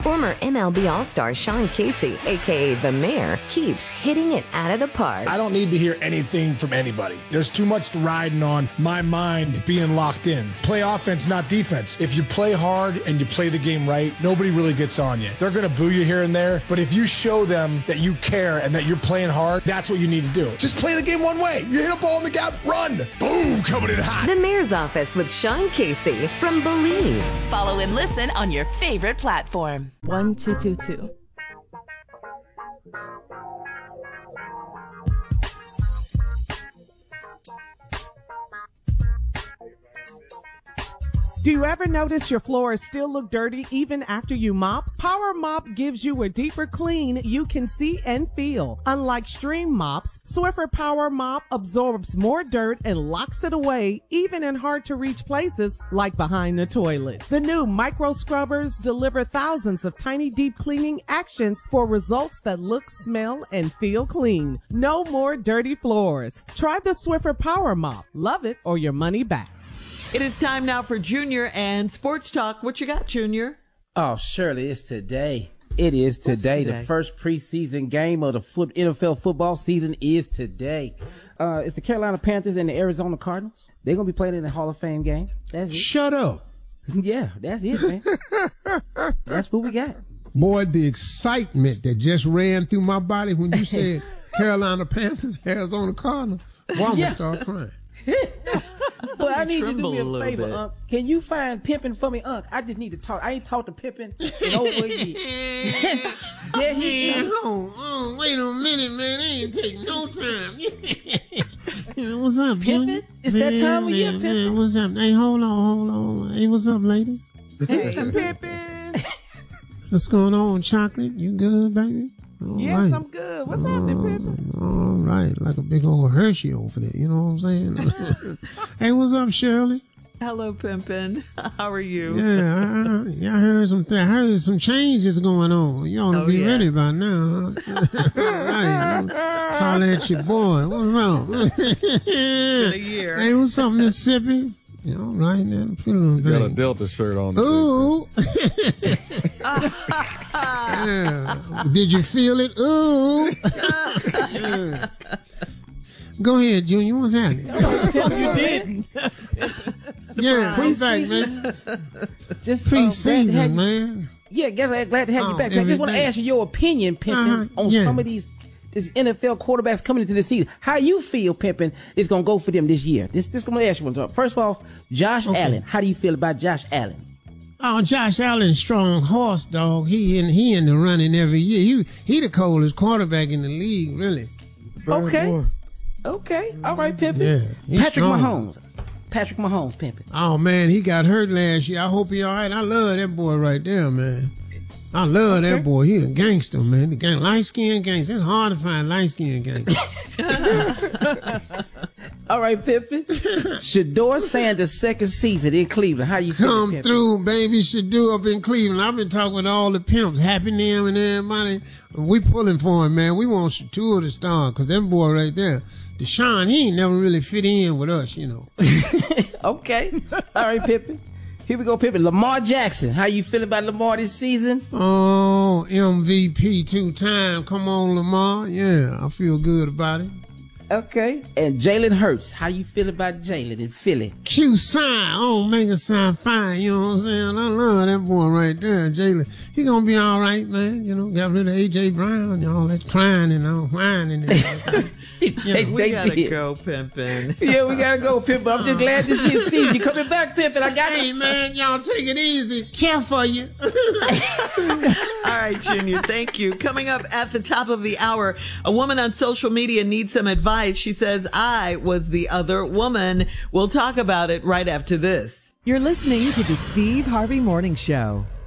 Former MLB All-Star Sean Casey, a.k.a. The Mayor, keeps hitting it out of the park. I don't need to hear anything from anybody. There's too much riding on my mind being locked in. Play offense, not defense. If you play hard and you play the game right, nobody really gets on you. They're going to boo you here and there, but if you show them that you care and that you're playing hard, that's what you need to do. Just play the game one way. You hit a ball in the gap, run. Boom, coming in hot. The Mayor's Office with Sean Casey from Believe. Follow and listen on your favorite platform. 1222. Do you ever notice your floors still look dirty even after you mop? Power Mop gives you a deeper clean you can see and feel. Unlike stream mops, Swiffer Power Mop absorbs more dirt and locks it away even in hard-to-reach places like behind the toilet. The new micro scrubbers deliver thousands of tiny deep cleaning actions for results that look, smell, and feel clean. No more dirty floors. Try the Swiffer Power Mop. Love it or your money back. It is time now for Junior and Sports Talk. What you got, Junior? Oh, Shirley, it's today. It is today. The first preseason game of the NFL football season is today. It's the Carolina Panthers and the Arizona Cardinals. They're going to be playing in the Hall of Fame game. That's it. Shut up. Yeah, that's it, man. That's what we got. Boy, the excitement that just ran through my body when you said Carolina Panthers, Arizona Cardinals. Boy, I'm going to start crying. Well, I need you to do me a a favor, bit. Unc. Can you find Pimpin for me, Unc? I just need to talk. I ain't talked to Pimpin in over a year. Yeah, he is. Oh, wait a minute, man. It ain't take no time. What's up, Junior? Pimpin? It's that time of year, Pimpin. What's up? Hey, hold on. Hey, what's up, ladies? Hey, Pippin. What's going on, Chocolate? You good, baby? All Yes, right. I'm good. What's happening, Pippin? All right, like a big old Hershey over there. You know what I'm saying? Hey, what's up, Shirley? Hello, Pimpin. How are you? Yeah, I heard I heard some changes going on. You ought to be ready by now. Huh? Right. Holler at your boy. What's up? Been a year. Hey, what's up, Mississippi? You all right now? Feeling got a Delta shirt on. Ooh. Yeah. Did you feel it? Ooh. Yeah. Go ahead, Junior. What's happening? You didn't. Yeah, I'm back, man. Just Pre-season, man. Yeah, glad to have you back. I just want to ask you your opinion, Pimpin, on some of these NFL quarterbacks coming into the season. How you feel, Pimpin, is going to go for them this year? This going to ask you one. First off, Josh Allen. How do you feel about Josh Allen? Oh, Josh Allen, strong horse, dog. He in the running every year. He the coldest quarterback in the league, really. Okay. Okay. All right, Pimpin. Yeah, Patrick Mahomes, Pimpin. Oh, man, he got hurt last year. I hope he all right. I love that boy right there, man. I love that boy. He a gangster, man. The light-skinned gangster. It's hard to find light-skinned gangsters. All right, Pimpin. Shador Sanders' second season in Cleveland. How you feeling, Come through, baby. Shador up in Cleveland. I've been talking with all the pimps, Happy Nam and everybody. We pulling for him, man. We want Shador to start because that boy right there, Deshaun, he ain't never really fit in with us, you know. Okay. All right, Pimpin. Here we go, Pimpin. Lamar Jackson. How you feeling about Lamar this season? Oh, MVP 2-time. Come on, Lamar. Yeah, I feel good about it. Okay. And Jalen Hurts. How you feel about Jalen in Philly? Q sign. Oh, make it sound fine. You know what I'm saying? I love that boy right there, Jalen. He gonna be all right, man. You know, got rid of A.J. Brown, all that crying and all whining. We gotta go, Pimpin. Yeah, we gotta go, Pimpin. I'm just glad to see you coming back, Pimpin. I got you. Hey, man, y'all take it easy. Care for you. All right, Junior, thank you. Coming up at the top of the hour, a woman on social media needs some advice. She says, I was the other woman. We'll talk about it right after this. You're listening to the Steve Harvey Morning Show.